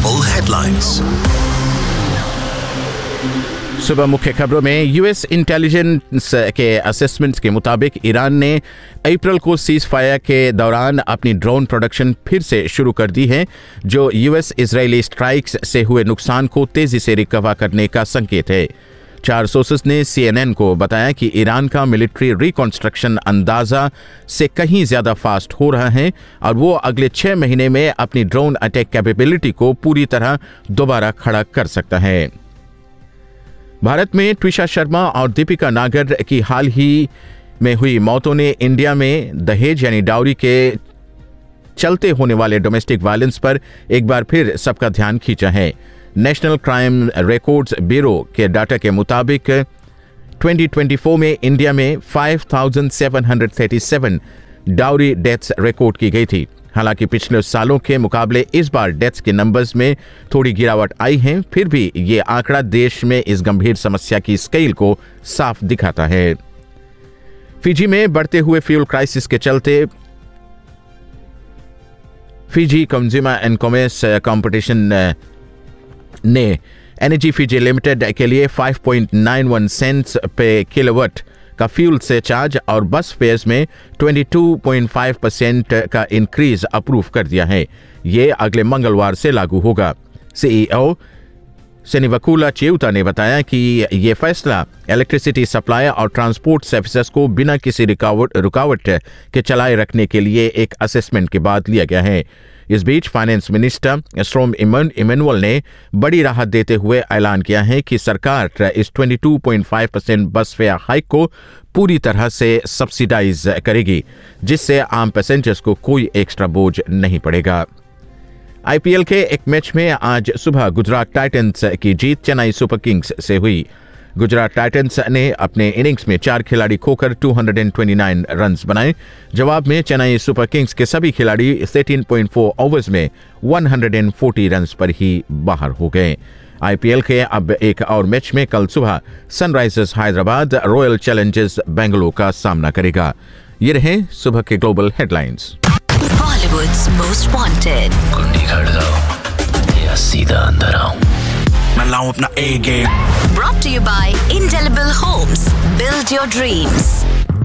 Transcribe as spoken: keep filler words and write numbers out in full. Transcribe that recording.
Global Headlines. सुबह मुख्य खबरों में यूएस इंटेलिजेंस के असेसमेंट्स के मुताबिक ईरान ने अप्रैल को सीज फायर के दौरान अपनी ड्रोन प्रोडक्शन फिर से शुरू कर दी है, जो यूएस इजरायली स्ट्राइक्स से हुए नुकसान को तेजी से रिकवर करने का संकेत है। चार सोर्सेस ने सीएनएन को बताया कि ईरान का मिलिट्री रिकॉन्स्ट्रक्शन अंदाजा से कहीं ज्यादा फास्ट हो रहा है और वो अगले छह महीने में अपनी ड्रोन अटैक कैपेबिलिटी को पूरी तरह दोबारा खड़ा कर सकता है। भारत में ट्विशा शर्मा और दीपिका नागर की हाल ही में हुई मौतों ने इंडिया में दहेज यानी डाउरी के चलते होने वाले डोमेस्टिक वायलेंस पर एक बार फिर सबका ध्यान खींचा है। नेशनल क्राइम रिकॉर्ड्स ब्यूरो के डाटा के मुताबिक दो हज़ार चौबीस में इंडिया में पाँच हज़ार सात सौ सैंतीस डाउरी डेथ्स रिकॉर्ड की गई थी। हालांकि पिछले सालों के मुकाबले इस बार डेथ्स के नंबर्स में थोड़ी गिरावट आई है, फिर भी ये आंकड़ा देश में इस गंभीर समस्या की स्केल को साफ दिखाता है। फिजी में बढ़ते हुए फ्यूल क्राइसिस के चलते Fiji consumer and commerce competition ने एनर्जी फिजी लिमिटेड के लिए पाँच पॉइंट नौ एक सेंट्स पे किलोवाट का फ्यूल से चार्ज और बस फेयर्स में बाईस पॉइंट पाँच परसेंट का इंक्रीज अप्रूव कर दिया है। ये अगले मंगलवार से लागू होगा। सीईओ सेनिवकुला चियुता ने बताया कि ये फैसला इलेक्ट्रिसिटी सप्लाई और ट्रांसपोर्ट सर्विसेज को बिना किसी रुकावट रुकावट के चलाए रखने के लिए एक असेसमेंट के बाद लिया गया है। इस बीच फाइनेंस मिनिस्टर स्ट्रोम इमैनुअल ने बड़ी राहत देते हुए ऐलान किया है कि सरकार इस बाईस पॉइंट पाँच परसेंट बस फेयर हाइक को पूरी तरह से सब्सिडाइज करेगी, जिससे आम पैसेंजर्स को कोई एक्स्ट्रा बोझ नहीं पड़ेगा। आईपीएल के एक मैच में आज सुबह गुजरात टाइटंस की जीत चेन्नई सुपर किंग्स से हुई। गुजरात टाइटंस ने अपने इनिंग्स में चार खिलाड़ी खोकर दो सौ उनतीस रन्स बनाए। जवाब में चेन्नई सुपर किंग्स के सभी खिलाड़ी तेरह पॉइंट चार ओवर्स में एक सौ चालीस रन्स पर ही बाहर हो गए। आईपीएल के अब एक और मैच में कल सुबह Sunrisers Hyderabad royal Challengers Bengaluru का सामना करेगा। ये रहे सुबह के global headlines. Bollywood's most wanted. कुंडी खड़काओ या सीधा अंदर आओ, मैं लाऊं अपना ए game. Brought to you by Indelible Homes. Build your dreams.